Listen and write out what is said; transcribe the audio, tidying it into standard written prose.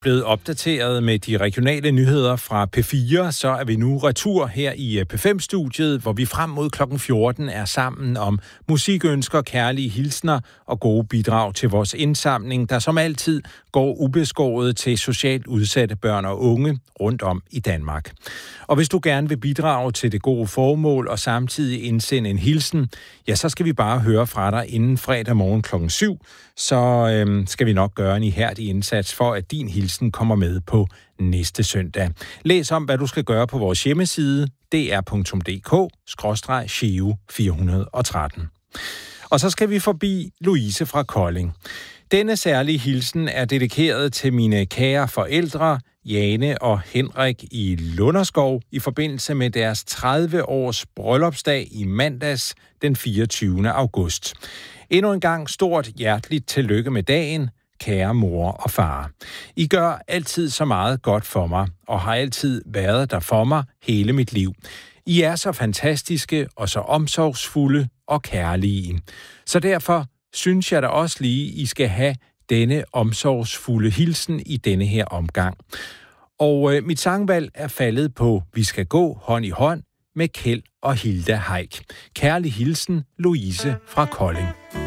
Blevet opdateret med de regionale nyheder fra P4, så er vi nu retur her i P5-studiet, hvor vi frem mod klokken 14 er sammen om musikønsker, kærlige hilsner og gode bidrag til vores indsamling, der som altid går ubeskåret til socialt udsatte børn og unge rundt om i Danmark. Og hvis du gerne vil bidrage til det gode formål og samtidig indsende en hilsen, ja, så skal vi bare høre fra dig inden fredag morgen klokken 7, så skal vi nok gøre en ihærdig indsats for, at din hilsen kommer med på næste søndag. Læs om, hvad du skal gøre på vores hjemmeside, dr.dk/Geo413. Og så skal vi forbi Louise fra Kolding. Denne særlige hilsen er dedikeret til mine kære forældre, Jane og Henrik i Lunderskov, i forbindelse med deres 30-års bryllupsdag i mandags den 24. august. Endnu en gang stort hjerteligt tillykke med dagen, kære mor og far. I gør altid så meget godt for mig, og har altid været der for mig hele mit liv. I er så fantastiske og så omsorgsfulde og kærlige. Så derfor synes jeg da også lige, I skal have denne omsorgsfulde hilsen i denne her omgang. Og mit sangvalg er faldet på Vi skal gå hånd i hånd med Kjeld og Hilda Haik. Kærlig hilsen, Louise fra Kolding.